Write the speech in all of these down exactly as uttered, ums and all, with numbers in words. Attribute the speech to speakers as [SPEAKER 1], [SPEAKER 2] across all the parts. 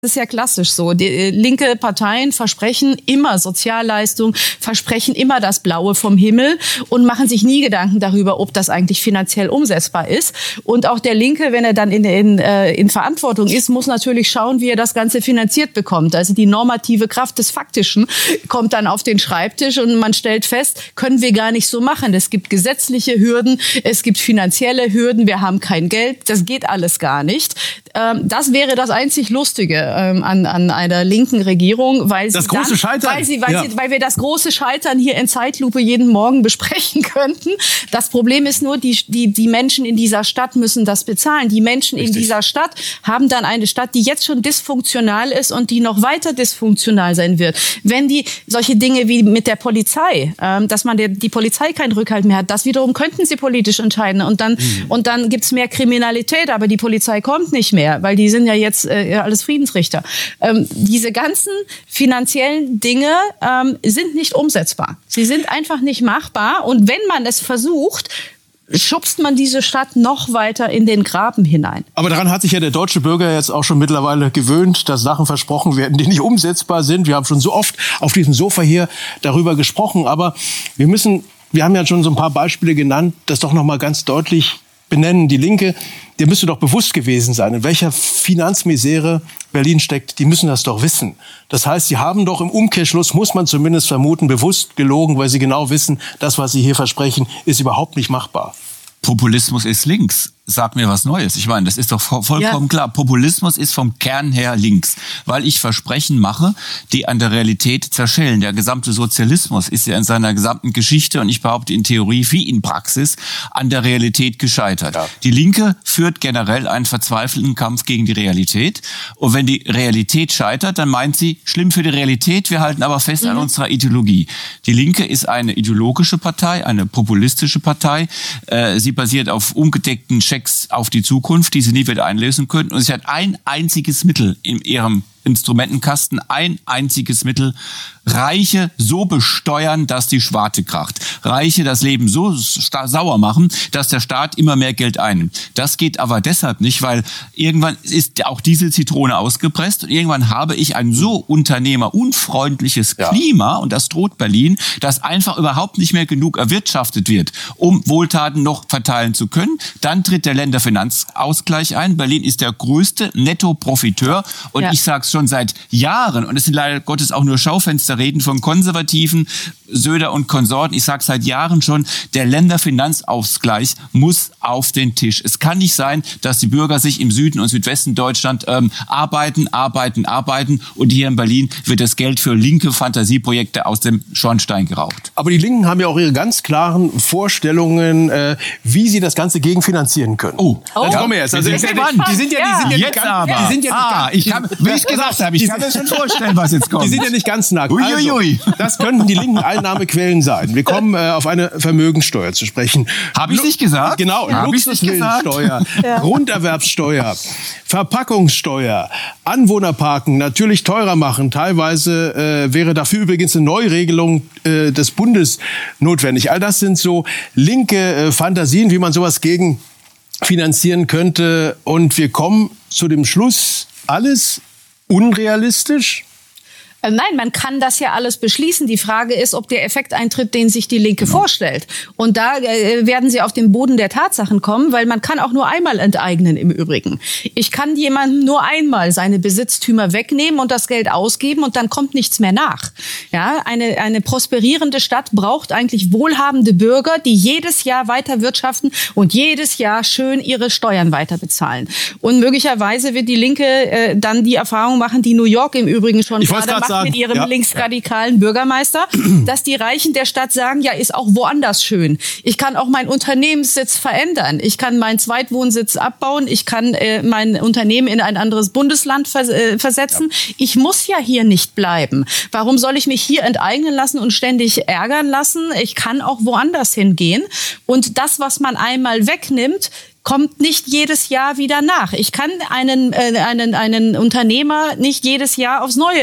[SPEAKER 1] Das ist ja klassisch so. Die äh, linke Parteien versprechen immer Sozialleistung, versprechen immer das Blaue vom Himmel und machen sich nie Gedanken darüber, ob das eigentlich finanziell umsetzbar ist. Und auch der Linke, wenn er dann in, in, äh, in Verantwortung ist, muss natürlich schauen, wie er das Ganze finanziert bekommt. Also die normative Kraft des Faktischen kommt dann auf den Schreibtisch und man stellt fest, können wir gar nicht so machen. Es gibt gesetzliche Hürden, es gibt finanzielle Hürden, wir haben kein Geld, das geht alles gar nicht. Ähm, das wäre das einzig Lustige an, an einer linken Regierung, weil
[SPEAKER 2] das
[SPEAKER 1] sie
[SPEAKER 2] große
[SPEAKER 1] dann,
[SPEAKER 2] Scheitern.
[SPEAKER 1] weil, sie, weil,
[SPEAKER 2] ja.
[SPEAKER 1] sie, weil wir das große Scheitern hier in Zeitlupe jeden Morgen besprechen könnten. Das Problem ist nur, die, die, die Menschen in dieser Stadt müssen das bezahlen. Die Menschen Richtig. in dieser Stadt haben dann eine Stadt, die jetzt schon dysfunktional ist und die noch weiter dysfunktional sein wird. Wenn die solche Dinge wie mit der Polizei, ähm, dass man der, die Polizei keinen Rückhalt mehr hat, das wiederum könnten sie politisch entscheiden und dann, mhm. und dann gibt's mehr Kriminalität, aber die Polizei kommt nicht mehr, weil die sind ja jetzt äh, alles Friedensrichter. Ähm, diese ganzen finanziellen Dinge ähm, sind nicht umsetzbar. Sie sind einfach nicht machbar. Und wenn man es versucht, schubst man diese Stadt noch weiter in den Graben hinein.
[SPEAKER 2] Aber daran hat sich ja der deutsche Bürger jetzt auch schon mittlerweile gewöhnt, dass Sachen versprochen werden, die nicht umsetzbar sind. Wir haben schon so oft auf diesem Sofa hier darüber gesprochen. Aber wir müssen, wir haben ja schon so ein paar Beispiele genannt, das doch noch mal ganz deutlich benennen. Die Linke, der müsste doch bewusst gewesen sein, in welcher Finanzmisere Berlin steckt. Die müssen das doch wissen. Das heißt, sie haben doch im Umkehrschluss, muss man zumindest vermuten, bewusst gelogen, weil sie genau wissen, das, was sie hier versprechen, ist überhaupt nicht machbar.
[SPEAKER 3] Populismus ist links. Sag mir was Neues. Ich meine, das ist doch vollkommen ja. klar. Populismus ist vom Kern her links, weil ich Versprechen mache, die an der Realität zerschellen. Der gesamte Sozialismus ist ja in seiner gesamten Geschichte und ich behaupte in Theorie wie in Praxis an der Realität gescheitert. Ja. Die Linke führt generell einen verzweifelten Kampf gegen die Realität und wenn die Realität scheitert, dann meint sie, schlimm für die Realität, wir halten aber fest mhm. an unserer Ideologie. Die Linke ist eine ideologische Partei, eine populistische Partei. Äh, sie basiert auf ungedeckten Checks auf die Zukunft, die sie nie wieder einlösen könnten. Und sie hat ein einziges Mittel in ihrem Instrumentenkasten, ein einziges Mittel, Reiche so besteuern, dass die Schwarte kracht. Reiche das Leben so sauer machen, dass der Staat immer mehr Geld einnimmt. Das geht aber deshalb nicht, weil irgendwann ist auch diese Zitrone ausgepresst und irgendwann habe ich ein so unternehmerunfreundliches Klima, ja. und das droht Berlin, dass einfach überhaupt nicht mehr genug erwirtschaftet wird, um Wohltaten noch verteilen zu können. Dann tritt der Länderfinanzausgleich ein. Berlin ist der größte Nettoprofiteur und ja. ich sage es schon seit Jahren, und es sind leider Gottes auch nur Schaufensterreden von Konservativen, Söder und Konsorten. Ich sage seit Jahren schon, der Länderfinanzausgleich muss auf den Tisch. Es kann nicht sein, dass die Bürger sich im Süden und Südwesten Deutschland ähm, arbeiten, arbeiten, arbeiten und hier in Berlin wird das Geld für linke Fantasieprojekte aus dem Schornstein geraucht.
[SPEAKER 2] Aber die Linken haben ja auch ihre ganz klaren Vorstellungen, äh, wie sie das Ganze gegenfinanzieren können.
[SPEAKER 3] Oh,
[SPEAKER 2] oh. Das kommen wir jetzt. Also die, sind ja, die sind ja, die sind ja
[SPEAKER 3] jetzt
[SPEAKER 2] nicht
[SPEAKER 3] aber.
[SPEAKER 2] Ganz, die sind ja nicht
[SPEAKER 3] ah,
[SPEAKER 2] ganz,
[SPEAKER 3] ich kann, wie ich gesagt habe, ich kann mir schon vorstellen, was jetzt kommt.
[SPEAKER 2] Die sind ja nicht ganz nackt.
[SPEAKER 3] Ui, ui, ui.
[SPEAKER 2] Also, das könnten die linken Einnahmequellen sein. Wir kommen äh, auf eine Vermögenssteuer zu sprechen.
[SPEAKER 3] Habe ich nicht gesagt?
[SPEAKER 2] Genau, Luxusvillensteuer, ja. Grunderwerbssteuer, Verpackungssteuer, Anwohnerparken natürlich teurer machen. Teilweise äh, wäre dafür übrigens eine Neuregelung äh, des Bundes notwendig. All das sind so linke äh, Fantasien, wie man sowas gegen finanzieren könnte. Und wir kommen zu dem Schluss, alles unrealistisch?
[SPEAKER 1] Nein, man kann das ja alles beschließen. Die Frage ist, ob der Effekt eintritt, den sich die Linke genau. vorstellt. Und da äh, werden sie auf den Boden der Tatsachen kommen, weil man kann auch nur einmal enteignen im Übrigen. Ich kann jemandem nur einmal seine Besitztümer wegnehmen und das Geld ausgeben und dann kommt nichts mehr nach. Ja, eine, eine prosperierende Stadt braucht eigentlich wohlhabende Bürger, die jedes Jahr weiter wirtschaften und jedes Jahr schön ihre Steuern weiter bezahlen. Und möglicherweise wird die Linke äh, dann die Erfahrung machen, die New York im Übrigen schon gerade macht mit ihrem ja. linksradikalen Bürgermeister, dass die Reichen der Stadt sagen, ja, ist auch woanders schön. Ich kann auch meinen Unternehmenssitz verändern. Ich kann meinen Zweitwohnsitz abbauen. Ich kann äh, mein Unternehmen in ein anderes Bundesland vers- äh, versetzen. Ja. Ich muss ja hier nicht bleiben. Warum soll ich mich hier enteignen lassen und ständig ärgern lassen? Ich kann auch woanders hingehen. Und das, was man einmal wegnimmt, kommt nicht jedes Jahr wieder nach. Ich kann einen, äh, einen, einen Unternehmer nicht jedes Jahr aufs Neue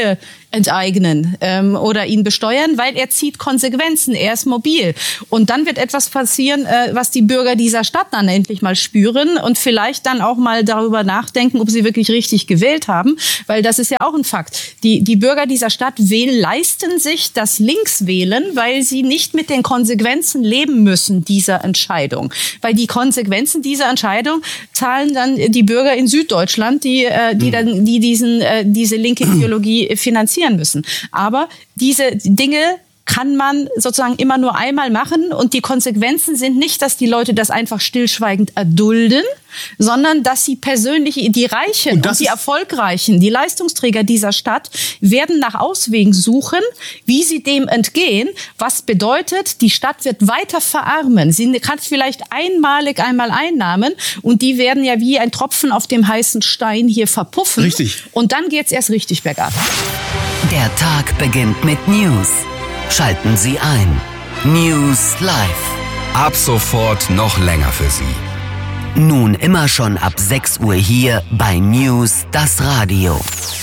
[SPEAKER 1] enteignen ähm, oder ihn besteuern, weil er zieht Konsequenzen, er ist mobil. Und dann wird etwas passieren, äh, was die Bürger dieser Stadt dann endlich mal spüren und vielleicht dann auch mal darüber nachdenken, ob sie wirklich richtig gewählt haben, weil das ist ja auch ein Fakt. Die, die Bürger dieser Stadt wählen, leisten sich das Linkswählen, weil sie nicht mit den Konsequenzen leben müssen dieser Entscheidung. Weil die Konsequenzen dieser Entscheidung zahlen dann die Bürger in Süddeutschland, die, äh, die dann, die diesen, äh, diese linke Ideologie finanzieren müssen. Aber diese Dinge kann man sozusagen immer nur einmal machen und die Konsequenzen sind nicht, dass die Leute das einfach stillschweigend erdulden, sondern dass sie persönlich, die Reichen und, und die Erfolgreichen, die Leistungsträger dieser Stadt werden nach Auswegen suchen, wie sie dem entgehen, was bedeutet, die Stadt wird weiter verarmen. Sie hat vielleicht einmalig einmal Einnahmen und die werden ja wie ein Tropfen auf dem heißen Stein hier verpuffen.
[SPEAKER 2] Richtig.
[SPEAKER 1] Und dann geht's erst richtig bergab.
[SPEAKER 4] Der Tag beginnt mit News. Schalten Sie ein. News Live.
[SPEAKER 5] Ab sofort noch länger für Sie.
[SPEAKER 4] Nun immer schon ab sechs Uhr hier bei News das Radio.